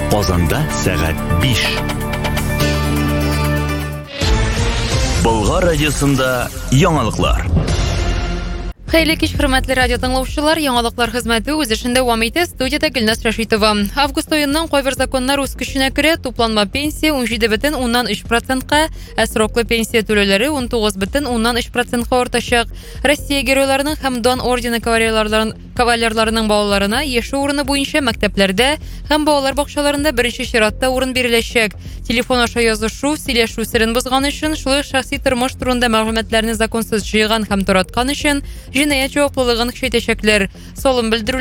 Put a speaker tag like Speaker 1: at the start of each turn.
Speaker 1: Казанда сәгать 5. Болгар радиосында яңалыклар.
Speaker 2: Хәерле кич, хөрмәтле радио тыңлаучылар, яңалыклар хезмәте үз эшен дәвам итә. Студиядә Гөлназ Рәшитова. Август аеннан кайбер законнар үз көченә керә. Тупланма пенсия 17,3%-ка, ә сроклы пенсия түләүләре 19,3%-ка артачак. Россия геройларының һәм Дон ордены кавалерларының балаларына яше урыны буенча мәктәпләрдә һәм балалар бакчаларында беренче чиратта урын биреләчәк. Телефон аша язышу, сөйләшү сирен бозган өчен, шулай шәхси тормыш турында мәгълүматларны законсыз җыйган һәм тараткан өчен җинаять җаваплылыгын көчәйтәчәкләр. Салым белдерү